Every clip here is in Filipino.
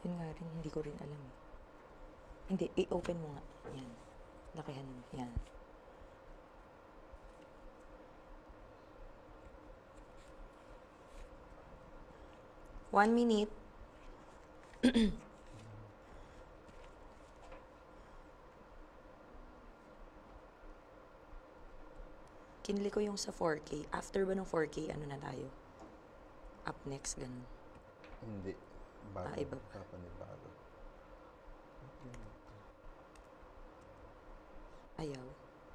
Yun nga rin, hindi ko rin alam eh. Hindi, i-open mo nga. Yan. Lakihan mo. Yan. One minute. Kinli ko yung sa 4K. After ba ng 4K, ano na tayo? Up next, ganun. Hindi. Bago. Iba pa. Papanibago. Ayaw.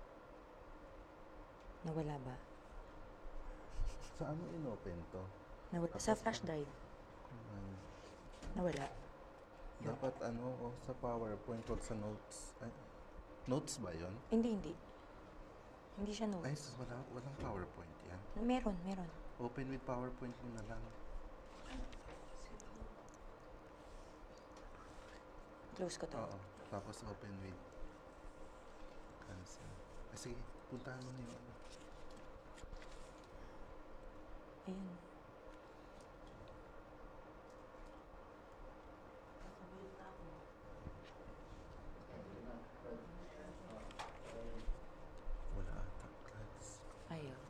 Nawala ba? Saan mo inopen to? Nawala. Sa flash drive. Nawala. Dapat sa PowerPoint, wag sa notes. Ay, notes ba yon? Hindi, hindi. Hindi siya Ay, notes. walang PowerPoint yan. Meron, meron. Open with PowerPoint mo na lang. Close ko to. Oo. Tapos open with cancel. Sige, puntahan mo na yung ano. Ayun. Wala ata. Class. Ayaw.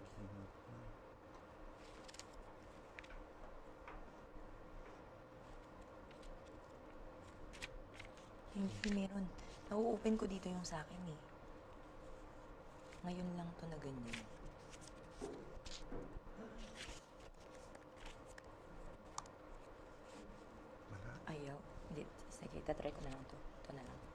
Hindi, meron. Na-open ko dito yung sa akin eh. Ngayon lang to na ganyan. Wala. Ayaw. Hindi. Sige, tatry ko na lang to. Ito na lang.